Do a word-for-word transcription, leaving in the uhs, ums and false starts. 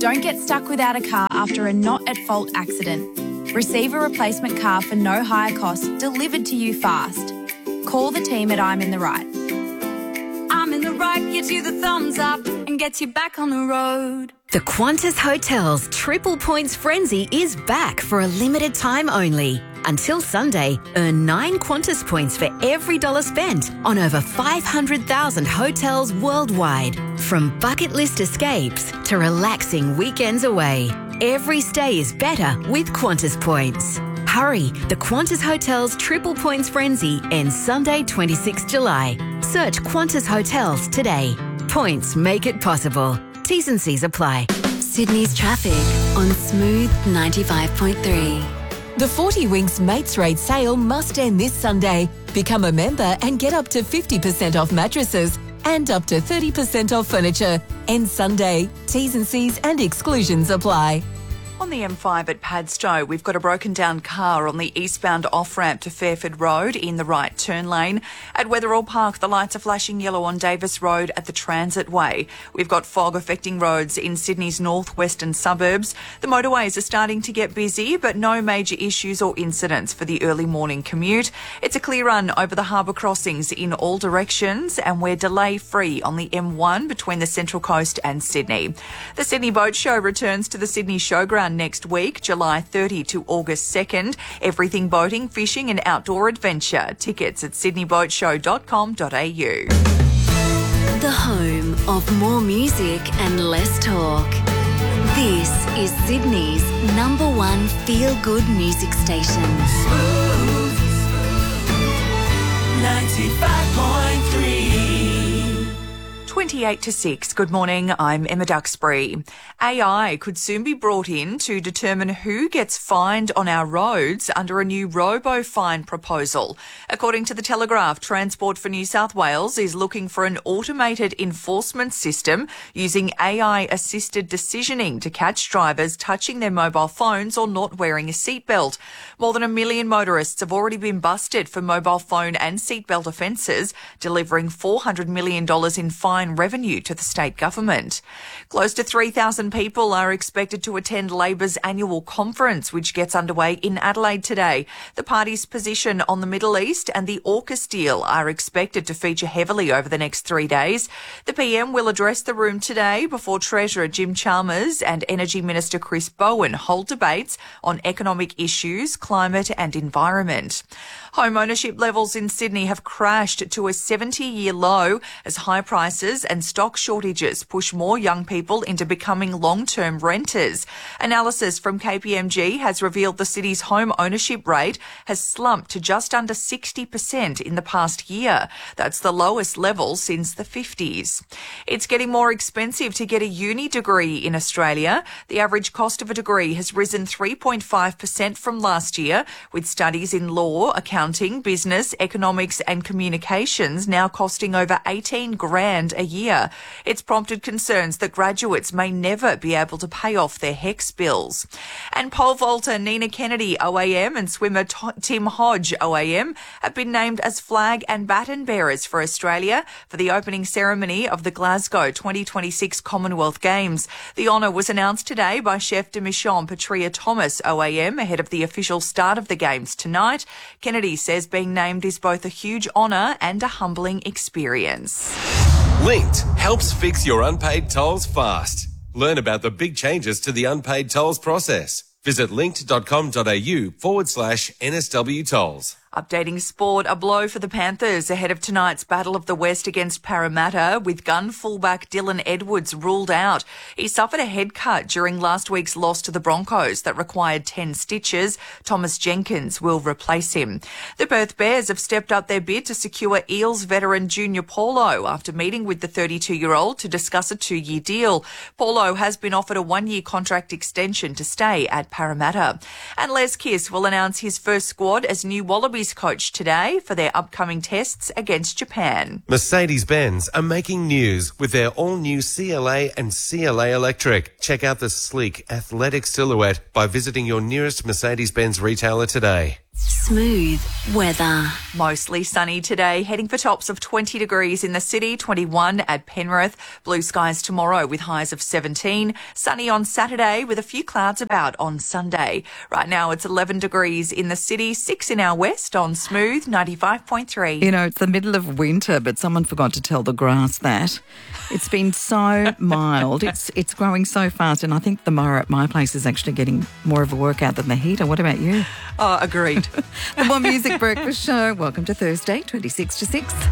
Don't get stuck without a car after a not-at-fault accident. Receive a replacement car for no higher cost delivered to you fast. Call the team at I'm in the Right. I'm in the Right gives you the thumbs up and gets you back on the road. The Qantas Hotels Triple Points Frenzy is back for a limited time only. Until Sunday, earn nine Qantas points for every dollar spent on over five hundred thousand hotels worldwide. From bucket list escapes to relaxing weekends away, every stay is better with Qantas points. Hurry, the Qantas Hotels Triple Points Frenzy ends Sunday, twenty-sixth of July. Search Qantas Hotels today. Points make it possible. T's and C's apply. Sydney's traffic on Smooth ninety-five point three. The forty Winks Mates Rate sale must end this Sunday. Become a member and get up to fifty percent off mattresses and up to thirty percent off furniture. End Sunday. T's and C's and exclusions apply. On the M five at Padstow, we've got a broken down car on the eastbound off-ramp to Fairford Road in the right turn lane. At Wetherall Park, the lights are flashing yellow on Davis Road at the Transit Way. We've got fog affecting roads in Sydney's northwestern suburbs. The motorways are starting to get busy, but no major issues or incidents for the early morning commute. It's a clear run over the harbour crossings in all directions, and we're delay-free on the M one between the Central Coast and Sydney. The Sydney Boat Show returns to the Sydney Showground next week, July thirtieth to August second. Everything boating, fishing and outdoor adventure. Tickets at sydney boat show dot com dot a u. The home of more music and less talk. This is Sydney's number one feel-good music station. Smooth ninety-five point three. twenty-eight to six. Good morning, I'm Emma Duxbury. A I could soon be brought in to determine who gets fined on our roads under a new robo-fine proposal. According to The Telegraph, Transport for New South Wales is looking for an automated enforcement system using A I-assisted decisioning to catch drivers touching their mobile phones or not wearing a seatbelt. More than a million motorists have already been busted for mobile phone and seatbelt offences, delivering four hundred million dollars in fine revenue to the state government. Close to three thousand people are expected to attend Labor's annual conference, which gets underway in Adelaide today. The party's position on the Middle East and the AUKUS deal are expected to feature heavily over the next three days. The P M will address the room today before Treasurer Jim Chalmers and Energy Minister Chris Bowen hold debates on economic issues, climate and environment. Home ownership levels in Sydney have crashed to a seventy-year low as high prices and stock shortages push more young people into becoming long-term renters. Analysis from K P M G has revealed the city's home ownership rate has slumped to just under sixty percent in the past year. That's the lowest level since the fifties. It's getting more expensive to get a uni degree in Australia. The average cost of a degree has risen three point five percent from last year, with studies in law, accounting, business, economics and communications now costing over eighteen grand a year. It's prompted concerns that graduates may never be able to pay off their HECS bills. And pole vaulter Nina Kennedy O A M and swimmer T- Tim Hodge O A M have been named as flag and baton bearers for Australia for the opening ceremony of the Glasgow twenty twenty-six Commonwealth Games. The honour was announced today by Chef de Mission Patria Thomas O A M ahead of the official start of the Games tonight. Kennedy says being named is both a huge honour and a humbling experience. Linked helps fix your unpaid tolls fast. Learn about the big changes to the unpaid tolls process. Visit linked.com.au forward slash NSW tolls. Updating sport, a blow for the Panthers ahead of tonight's Battle of the West against Parramatta, with gun fullback Dylan Edwards ruled out. He suffered a head cut during last week's loss to the Broncos that required ten stitches. Thomas Jenkins will replace him. The Perth Bears have stepped up their bid to secure Eels veteran Junior Paulo after meeting with the thirty-two-year-old to discuss a two-year deal. Paulo has been offered a one-year contract extension to stay at Parramatta. And Les Kiss will announce his first squad as new Wallabies coach today for their upcoming tests against Japan. Mercedes-Benz are making news with their all-new C L A and C L A Electric. Check out the sleek, athletic silhouette by visiting your nearest Mercedes-Benz retailer today. Smooth weather. Mostly sunny today, heading for tops of twenty degrees in the city, twenty-one at Penrith. Blue skies tomorrow with highs of seventeen. Sunny on Saturday with a few clouds about on Sunday. Right now it's eleven degrees in the city, six in our west on Smooth ninety-five point three. You know, it's the middle of winter, but someone forgot to tell the grass that. It's been so mild. It's it's growing so fast, and I think the mower at my place is actually getting more of a workout than the heater. What about you? Oh, agreed. The More Music Breakfast Show. Welcome to Thursday, twenty-six to six.